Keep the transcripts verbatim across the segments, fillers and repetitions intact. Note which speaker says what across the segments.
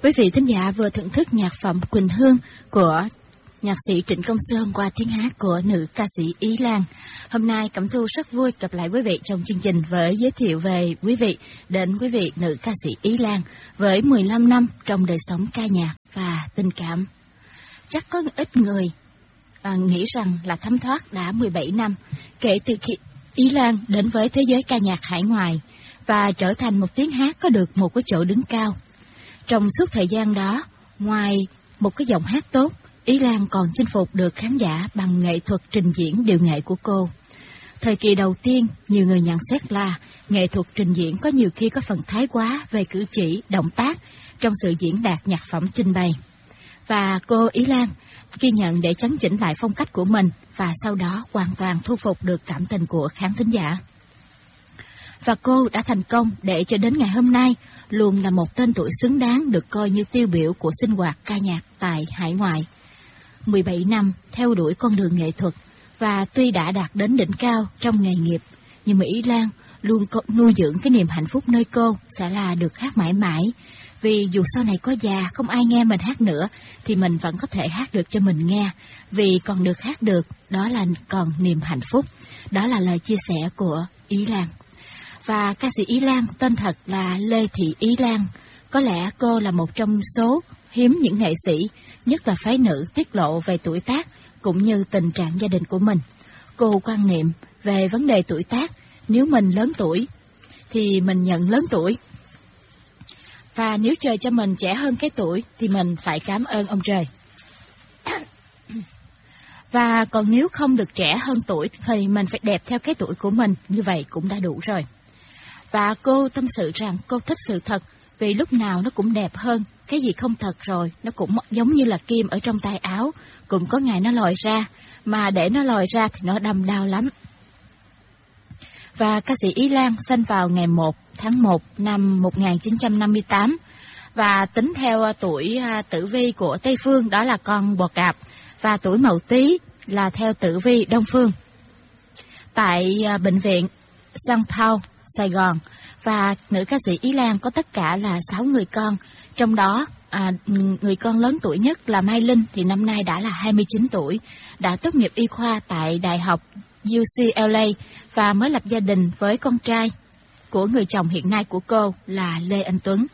Speaker 1: Quý vị thính giả vừa thưởng thức nhạc phẩm Quỳnh Hương của nhạc sĩ Trịnh Công Sơn qua tiếng hát của nữ ca sĩ Ý Lan. Hôm nay Cẩm Thu rất vui gặp lại quý vị trong chương trình với giới thiệu về quý vị đến quý vị nữ ca sĩ Ý Lan với mười lăm năm trong đời sống ca nhạc và tình cảm. Chắc có ít người à, nghĩ rằng là thấm thoát đã mười bảy năm kể từ khi Ý Lan đến với thế giới ca nhạc hải ngoại và trở thành một tiếng hát có được một cái chỗ đứng cao. Trong suốt thời gian đó, ngoài một cái giọng hát tốt, Ý Lan còn chinh phục được khán giả bằng nghệ thuật trình diễn điệu nghệ của cô. Thời kỳ đầu tiên, nhiều người nhận xét là nghệ thuật trình diễn có nhiều khi có phần thái quá về cử chỉ, động tác trong sự diễn đạt nhạc phẩm trình bày. Và cô Ý Lan ghi nhận để chấn chỉnh lại phong cách của mình và sau đó hoàn toàn thu phục được cảm tình của khán thính giả. Và cô đã thành công để cho đến ngày hôm nay luôn là một tên tuổi xứng đáng được coi như tiêu biểu của sinh hoạt ca nhạc tại hải ngoại. mười bảy năm theo đuổi con đường nghệ thuật và tuy đã đạt đến đỉnh cao trong nghề nghiệp, nhưng mà Ý Lan luôn nuôi dưỡng cái niềm hạnh phúc nơi cô sẽ là được hát mãi mãi. Vì dù sau này có già không ai nghe mình hát nữa thì mình vẫn có thể hát được cho mình nghe. Vì còn được hát được, đó là còn niềm hạnh phúc. Đó là lời chia sẻ của Ý Lan. Và ca sĩ Ý Lan tên thật là Lê Thị Ý Lan. Có lẽ cô là một trong số hiếm những nghệ sĩ, nhất là phái nữ, tiết lộ về tuổi tác cũng như tình trạng gia đình của mình. Cô quan niệm về vấn đề tuổi tác, nếu mình lớn tuổi thì mình nhận lớn tuổi. Và nếu trời cho mình trẻ hơn cái tuổi thì mình phải cảm ơn ông trời. Và còn nếu không được trẻ hơn tuổi thì mình phải đẹp theo cái tuổi của mình, như vậy cũng đã đủ rồi. Và cô tâm sự rằng cô thích sự thật vì lúc nào nó cũng đẹp hơn. Cái gì không thật rồi, nó cũng giống như là kim ở trong tay áo, cũng có ngày nó lòi ra, mà để nó lòi ra thì nó đâm đau lắm. Và ca sĩ Ý Lan sinh vào ngày một tháng một năm một nghìn chín trăm năm mươi tám, và tính theo tuổi tử vi của Tây Phương đó là con bò cạp, và tuổi Mậu Tý là theo tử vi Đông Phương. Tại bệnh viện Saint Paul, Sài Gòn, và nữ ca sĩ Ý Lan có tất cả là sáu người con, trong đó à, người con lớn tuổi nhất là Mai Linh thì năm nay đã là hai mươi chín tuổi, đã tốt nghiệp y khoa tại Đại học u xê lờ a và mới lập gia đình với con trai của người chồng hiện nay của cô là Lê Anh Tuấn.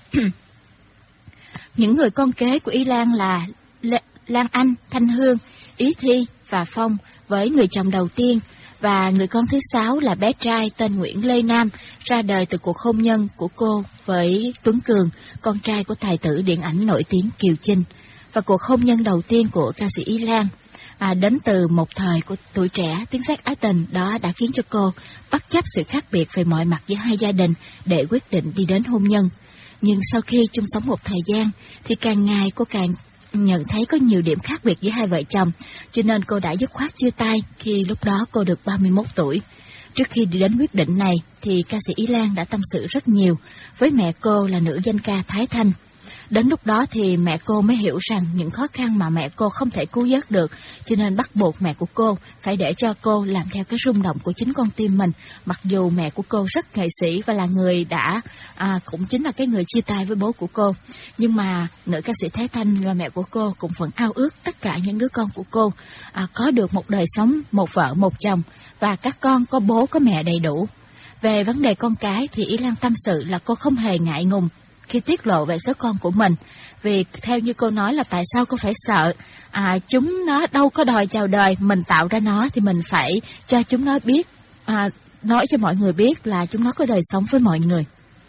Speaker 1: Những người con kế của Ý Lan là Lê, Lan Anh, Thanh Hương, Ý Thi và Phong với người chồng đầu tiên, và người con thứ sáu là bé trai tên Nguyễn Lê Nam, ra đời từ cuộc hôn nhân của cô với Tuấn Cường, con trai của tài tử điện ảnh nổi tiếng Kiều Chinh. Và cuộc hôn nhân đầu tiên của ca sĩ Ý Lan à, đến từ một thời của tuổi trẻ tiếng sét ái tình, đó đã khiến cho cô bất chấp sự khác biệt về mọi mặt giữa hai gia đình để quyết định đi đến hôn nhân. Nhưng sau khi chung sống một thời gian thì càng ngày cô càng nhận thấy có nhiều điểm khác biệt giữa hai vợ chồng, cho nên cô đã dứt khoát chia tay khi lúc đó cô được ba mươi mốt tuổi. Trước khi đi đến quyết định này thì ca sĩ Ý Lan đã tâm sự rất nhiều với mẹ cô là nữ danh ca Thái Thanh. Đến lúc đó thì mẹ cô mới hiểu rằng những khó khăn mà mẹ cô không thể cứu vớt được, cho nên bắt buộc mẹ của cô phải để cho cô làm theo cái rung động của chính con tim mình. Mặc dù mẹ của cô rất nghệ sĩ và là người đã à, cũng chính là cái người chia tay với bố của cô, nhưng mà nữ ca sĩ Thái Thanh và mẹ của cô cũng vẫn ao ước tất cả những đứa con của cô à, có được một đời sống, một vợ một chồng, và các con có bố có mẹ đầy đủ. Về vấn đề con cái thì Ý Lan tâm sự là cô không hề ngại ngùng khi tiết lộ về số con của mình, vì theo như cô nói là tại sao cô phải sợ, à, chúng nó đâu có đòi chào đời, mình tạo ra nó thì mình phải cho chúng nó biết, à, nói cho mọi người biết là chúng nó có đời sống với mọi người.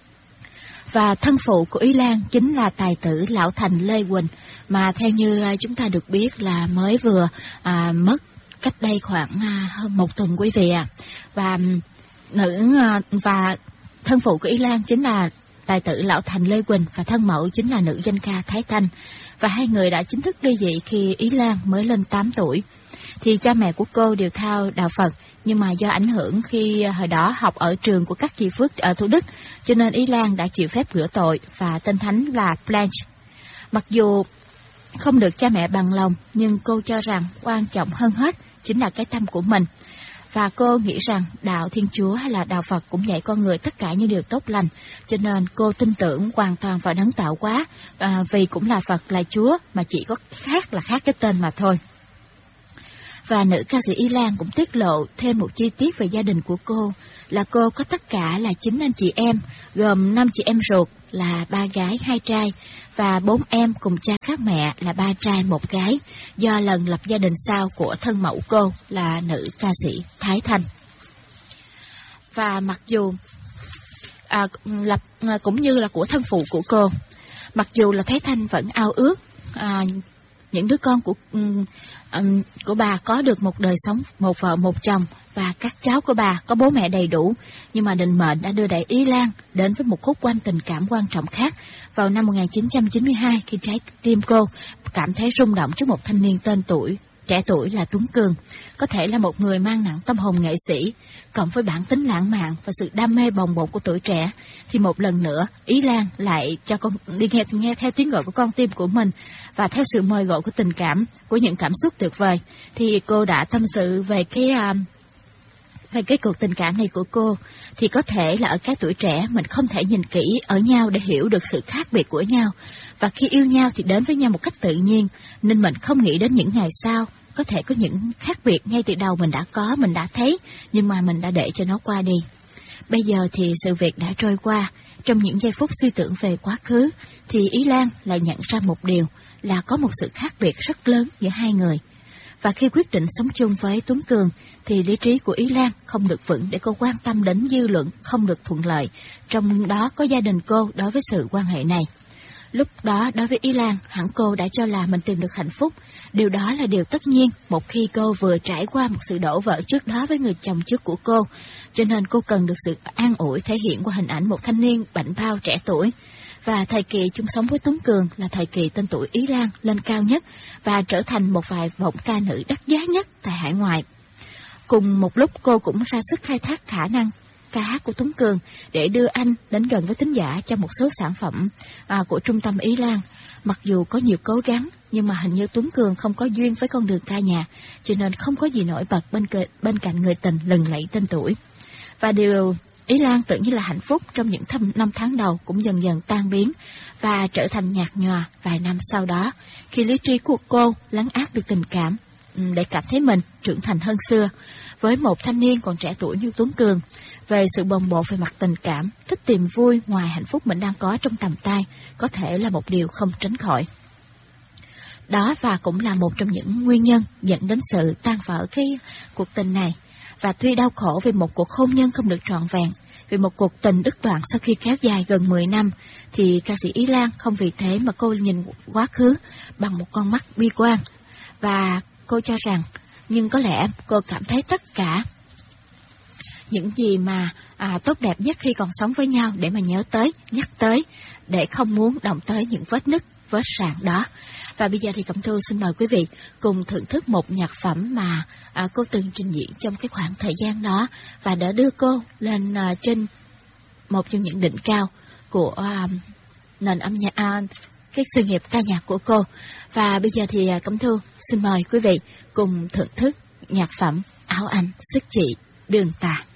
Speaker 1: Và thân phụ của Ý Lan chính là tài tử lão thành Lê Quỳnh, mà theo như chúng ta được biết là mới vừa à, mất cách đây khoảng à, hơn một tuần quý vị ạ. À. Và nữ à, và thân phụ của Ý Lan chính là tài tử lão thành Lê Quỳnh, và thân mẫu chính là nữ danh ca Thái Thanh. Và hai người đã chính thức ly dị khi Ý Lan mới lên tám tuổi. Thì cha mẹ của cô đều theo đạo Phật, nhưng mà do ảnh hưởng khi hồi đó học ở trường của các chị Phước ở Thủ Đức, cho nên Ý Lan đã chịu phép rửa tội và tên thánh là Blanche. Mặc dù không được cha mẹ bằng lòng, nhưng cô cho rằng quan trọng hơn hết chính là cái tâm của mình. Và cô nghĩ rằng đạo Thiên Chúa hay là đạo Phật cũng dạy con người tất cả những điều tốt lành, cho nên cô tin tưởng hoàn toàn vào đấng tạo hóa, à, vì cũng là Phật là Chúa mà chỉ có khác là khác cái tên mà thôi. Và nữ ca sĩ Y Lan cũng tiết lộ thêm một chi tiết về gia đình của cô, là cô có tất cả là chín anh chị em, gồm năm chị em ruột là ba gái hai trai, và bốn em cùng cha khác mẹ là ba trai một gái, do lần lập gia đình sau của thân mẫu cô là nữ ca sĩ Thái Thanh. Và mặc dù à, lập cũng như là của thân phụ của cô, mặc dù là Thái Thanh vẫn ao ước à, những đứa con của um, um, của bà có được một đời sống một vợ một chồng, và các cháu của bà có bố mẹ đầy đủ, nhưng mà định mệnh đã đưa đẩy Y Lan đến với một khúc quanh tình cảm quan trọng khác vào năm một nghìn chín trăm chín mươi hai, khi trái tim cô cảm thấy rung động trước một thanh niên tên tuổi trẻ tuổi là Tuấn Cường. Có thể là một người mang nặng tâm hồn nghệ sĩ, cộng với bản tính lãng mạn và sự đam mê bồng bột của tuổi trẻ, thì một lần nữa Y Lan lại cho con đi nghe, nghe theo tiếng gọi của con tim của mình, và theo sự mời gọi của tình cảm, của những cảm xúc tuyệt vời, thì cô đã tâm sự về cái uh, về cái cuộc tình cảm này của cô. Thì có thể là ở cái tuổi trẻ mình không thể nhìn kỹ ở nhau để hiểu được sự khác biệt của nhau, và khi yêu nhau thì đến với nhau một cách tự nhiên, nên mình không nghĩ đến những ngày sau có thể có những khác biệt ngay từ đầu mình đã có, mình đã thấy, nhưng mà mình đã để cho nó qua đi. Bây giờ thì sự việc đã trôi qua. Trong những giây phút suy tưởng về quá khứ, thì Y Lan lại nhận ra một điều, là có một sự khác biệt rất lớn giữa hai người. Và khi quyết định sống chung với Tuấn Cường, thì lý trí của Y Lan không được vững để cô quan tâm đến dư luận không được thuận lợi, trong đó có gia đình cô đối với sự quan hệ này. Lúc đó đối với Y Lan, hẳn cô đã cho là mình tìm được hạnh phúc. Điều đó là điều tất nhiên một khi cô vừa trải qua một sự đổ vỡ trước đó với người chồng trước của cô, cho nên cô cần được sự an ủi thể hiện qua hình ảnh một thanh niên bảnh bao trẻ tuổi. Và thời kỳ chung sống với Tuấn Cường là thời kỳ tên tuổi Y Lan lên cao nhất và trở thành một vài vọng ca nữ đắt giá nhất tại hải ngoại. Cùng một lúc cô cũng ra sức khai thác khả năng ca hát của Tuấn Cường để đưa anh đến gần với thính giả trong một số sản phẩm à, của trung tâm Y Lan. Mặc dù có nhiều cố gắng, nhưng mà hình như Tuấn Cường không có duyên với con đường ca nhạc, cho nên không có gì nổi bật bên, cạnh, bên cạnh người tình lừng lẫy tên tuổi. Và điều Y Lan tự nhiên là hạnh phúc trong những thăm, năm tháng đầu cũng dần dần tan biến và trở thành nhạt nhòa vài năm sau đó, khi lý trí của cô lấn át được tình cảm để cảm thấy mình trưởng thành hơn xưa. Với một thanh niên còn trẻ tuổi như Tuấn Cường, về sự bồng bột về mặt tình cảm, thích tìm vui ngoài hạnh phúc mình đang có trong tầm tay, có thể là một điều không tránh khỏi. Đó và cũng là một trong những nguyên nhân dẫn đến sự tan vỡ cái cuộc tình này. Và tuy đau khổ vì một cuộc hôn nhân không được trọn vẹn, vì một cuộc tình đứt đoạn sau khi kéo dài gần mười năm, thì ca sĩ Y Lan không vì thế mà cô nhìn quá khứ bằng một con mắt bi quan. Và cô cho rằng, nhưng có lẽ cô cảm thấy tất cả những gì mà à, tốt đẹp nhất khi còn sống với nhau để mà nhớ tới, nhắc tới, để không muốn động tới những vết nứt, vết sạn đó. Và bây giờ thì Cẩm Thu xin mời quý vị cùng thưởng thức một nhạc phẩm mà à, cô từng trình diễn trong cái khoảng thời gian đó, và đã đưa cô lên à, trên một trong những đỉnh cao của à, nền âm nhạc, à, cái sự nghiệp ca nhạc của cô. Và bây giờ thì à, Cẩm Thu xin mời quý vị cùng thưởng thức nhạc phẩm Áo Anh Sức Chị Đường Tà.